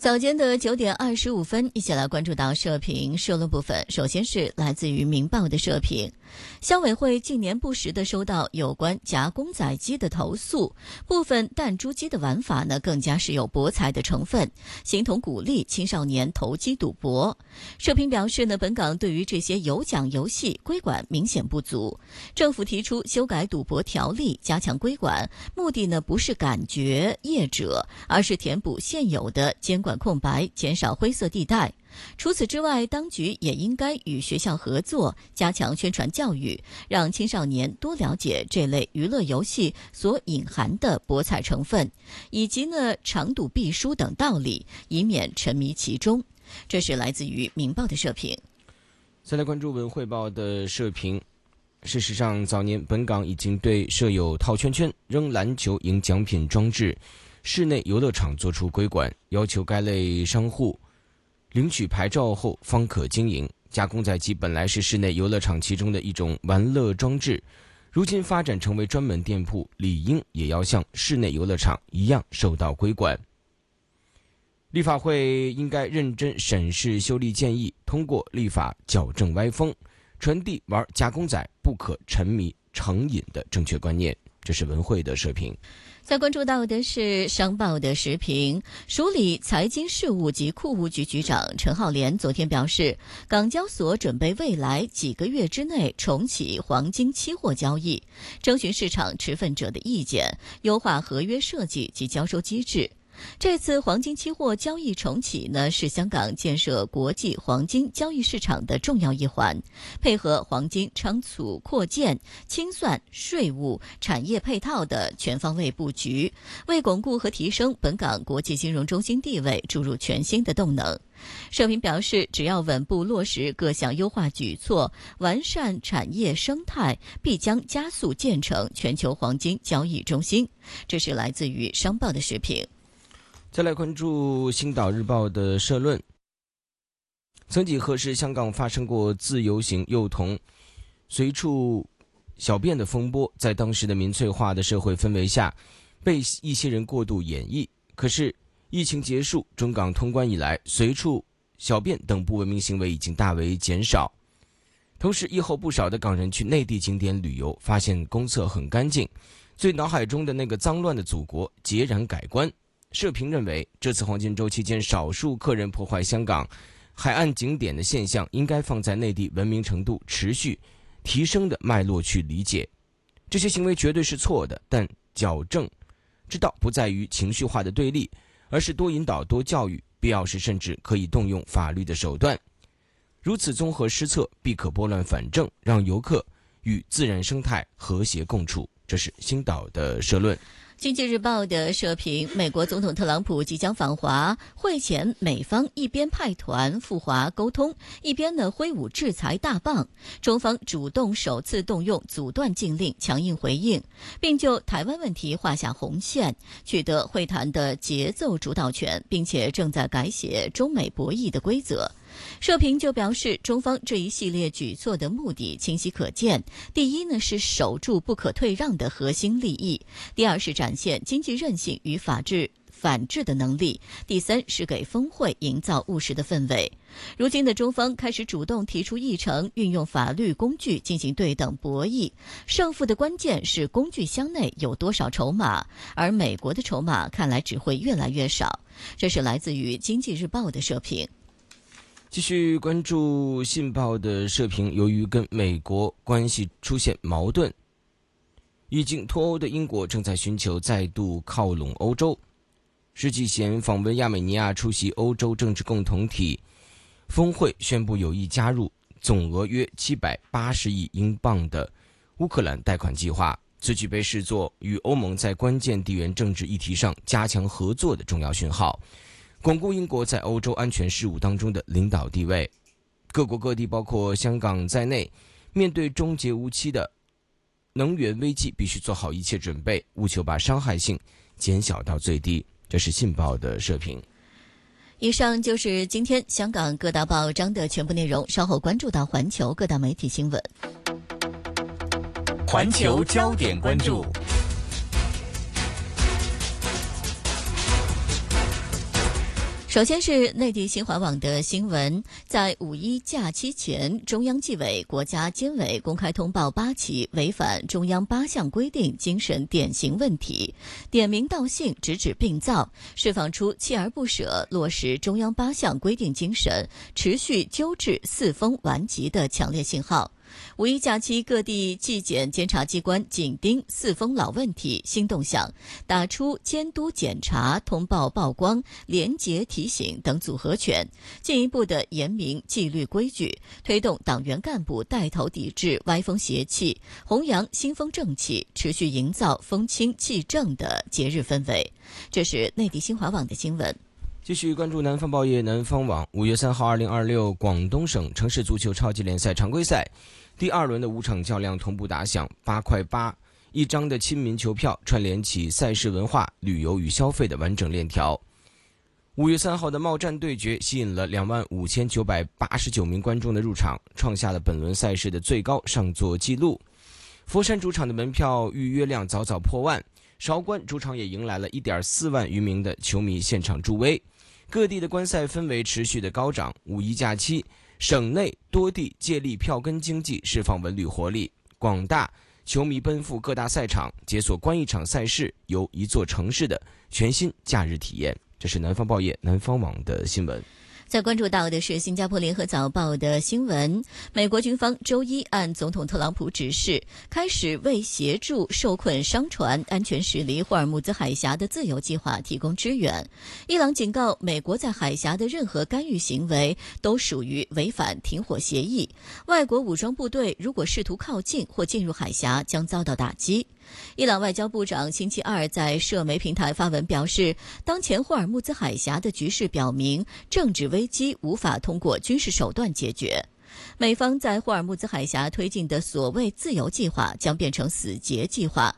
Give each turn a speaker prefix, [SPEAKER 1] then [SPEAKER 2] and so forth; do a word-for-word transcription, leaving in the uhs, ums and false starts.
[SPEAKER 1] 早间的九点二十五分，一起来关注到社评社论部分。首先是来自于《明报》的社评，消委会近年不时地收到有关夹公仔机的投诉，部分弹珠机的玩法呢更加是有博彩的成分，形同鼓励青少年投机赌博。社评表示呢，本港对于这些有奖游戏规管明显不足，政府提出修改赌博条例，加强规管，目的呢不是感觉业者，而是填补现有的监管空白，减少灰色地带。除此之外，当局也应该与学校合作，加强宣传教育，让青少年多了解这类娱乐游戏所隐含的博彩成分，以及呢常赌必输等道理，以免沉迷其中。这是来自于《明报》的社评。
[SPEAKER 2] 再来关注《文汇报》的社评。事实上，早年本港已经对设有套圈圈、扔篮球赢奖品装置室内游乐场作出规管，要求该类商户领取牌照后方可经营。夹公仔机本来是室内游乐场其中的一种玩乐装置，如今发展成为专门店铺，理应也要像室内游乐场一样受到规管。立法会应该认真审视修例建议，通过立法矫正歪风，传递玩夹公仔不可沉迷成瘾的正确观念。这是文汇的社评。
[SPEAKER 1] 再关注到的是商报的时评，署理财经事务及库务局局长陈浩濂昨天表示，港交所准备未来几个月之内重启黄金期货交易，征询市场持份者的意见，优化合约设计及交收机制。这次黄金期货交易重启呢，是香港建设国际黄金交易市场的重要一环，配合黄金仓储扩建、清算、税务、产业配套的全方位布局，为巩固和提升本港国际金融中心地位注入全新的动能。社评表示，只要稳步落实各项优化举措，完善产业生态，必将加速建成全球黄金交易中心。这是来自于商报的时评。
[SPEAKER 2] 再来关注《星岛日报》的社论。曾几何时，香港发生过自由行幼童随处小便的风波，在当时的民粹化的社会氛围下，被一些人过度演绎。可是疫情结束，中港通关以来，随处小便等不文明行为已经大为减少。同时，疫后不少的港人去内地景点旅游，发现公厕很干净，对脑海中的那个脏乱的祖国截然改观。社评认为，这次黄金周期间少数客人破坏香港海岸景点的现象，应该放在内地文明程度持续提升的脉络去理解。这些行为绝对是错的，但矫正之道不在于情绪化的对立，而是多引导、多教育，必要时甚至可以动用法律的手段。如此综合施策，必可拨乱反正，让游客与自然生态和谐共处。这是星岛的社论。
[SPEAKER 1] 经济日报的社评，美国总统特朗普即将访华，会前美方一边派团赴华沟通，一边呢挥舞制裁大棒，中方主动首次动用阻断禁令强硬回应，并就台湾问题画下红线，取得会谈的节奏主导权，并且正在改写中美博弈的规则。社评就表示，中方这一系列举措的目的清晰可见，第一呢是守住不可退让的核心利益，第二是展现经济韧性与法治反制的能力，第三是给峰会营造务实的氛围。如今的中方开始主动提出议程，运用法律工具进行对等博弈，胜负的关键是工具箱内有多少筹码，而美国的筹码看来只会越来越少。这是来自于经济日报的社评。
[SPEAKER 2] 继续关注信报的社评，由于跟美国关系出现矛盾，已经脱欧的英国正在寻求再度靠拢欧洲。施纪贤访问亚美尼亚出席欧洲政治共同体峰会，宣布有意加入总额约七百八十亿英镑的乌克兰贷款计划，此举被视作与欧盟在关键地缘政治议题上加强合作的重要讯号，巩固英国在欧洲安全事务当中的领导地位。各国各地包括香港在内，面对终结无期的能源危机，必须做好一切准备，务求把伤害性减小到最低。这是信报的社评。
[SPEAKER 1] 以上就是今天香港各大报章的全部内容，稍后关注到环球各大媒体新闻。
[SPEAKER 3] 环球焦点关注。
[SPEAKER 1] 首先是内地新华网的新闻，在五一假期前，中央纪委国家监委公开通报八起违反中央八项规定精神典型问题，点名道姓，直指并造，释放出锲而不舍落实中央八项规定精神，持续纠治四风顽疾的强烈信号。五一假期，各地纪检监察机关紧盯四风老问题新动向，打出监督检查、通报曝光、廉洁提醒等组合拳，进一步的严明纪律规矩，推动党员干部带头抵制歪风邪气，弘扬新风正气，持续营造风清气正的节日氛围。这是内地新华网的新闻。
[SPEAKER 2] 继续关注南方报业南方网。五月三号，二零二六广东省城市足球超级联赛常规赛第二轮的五场较量同步打响，八块八一张的亲民球票串联起赛事文化、旅游与消费的完整链条。五月三号的贸战对决吸引了两万五千九百八十九名观众的入场，创下了本轮赛事的最高上座纪录。佛山主场的门票预约量早早破万，韶关主场也迎来了 一点四万余名的球迷现场助威。各地的观赛氛围持续的高涨，五一假期省内多地借力票根经济，释放文旅活力，广大球迷奔赴各大赛场，解锁观一场赛事游一座城市的全新假日体验。这是南方报业南方网的新闻。
[SPEAKER 1] 再关注到的是新加坡联合早报的新闻，美国军方周一按总统特朗普指示，开始为协助受困商船安全驶离霍尔木兹海峡的自由计划提供支援。伊朗警告，美国在海峡的任何干预行为都属于违反停火协议，外国武装部队如果试图靠近或进入海峡，将遭到打击。伊朗外交部长星期二在社媒平台发文表示，当前霍尔木兹海峡的局势表明，政治危机无法通过军事手段解决。美方在霍尔木兹海峡推进的所谓自由计划将变成死结计划。